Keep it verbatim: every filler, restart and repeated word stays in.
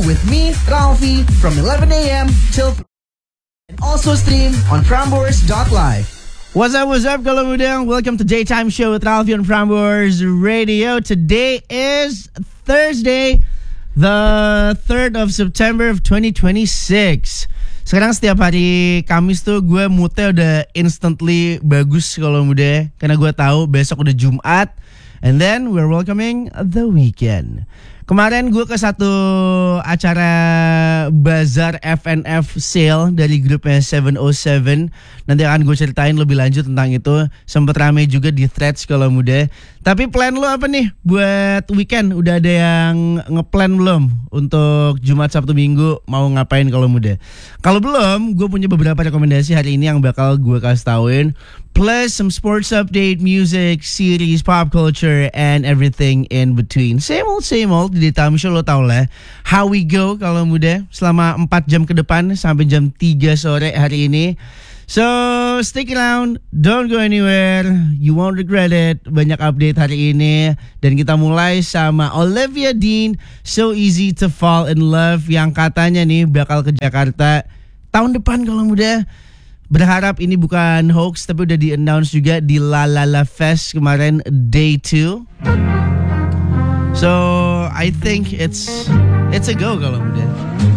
with me, Ralphie, from eleven a.m. till and also stream on Prambors dot live. What's up, what's up, kalau muda? Welcome to Daytime Show with Ralphie on Prambors Radio. Today is Thursday, the third of September of twenty twenty-six. Sekarang setiap hari Kamis tuh gue moodnya udah instantly bagus kalau muda, karena gue tahu besok udah Jumat. And then we're welcoming the weekend. Kemarin gue ke satu acara Bazar F N F sale dari grupnya tujuh nol tujuh. Nanti akan gue ceritain lebih lanjut tentang itu. Sempet rame juga di threads kalau muda. Tapi plan lo apa nih buat weekend? Udah ada yang ngeplan belum? Untuk Jumat, Sabtu, Minggu mau ngapain kalau muda? Kalau belum, gue punya beberapa rekomendasi hari ini yang bakal gue kasih tauin. Plus some sports update, music, series, pop culture, and everything in between. Same old, same old. Di Daytime Show lo tau lah how we go kalau muda. Selama empat jam ke depan sampai jam tiga sore hari ini. So stick around, don't go anywhere, you won't regret it. Banyak update hari ini. Dan kita mulai sama Olivia Dean, So Easy to Fall in Love, yang katanya nih bakal ke Jakarta tahun depan kalau muda. Berharap ini bukan hoax, tapi udah di-announce juga di La La La Fest kemarin, day two. So I think it's it's a go kalau muda.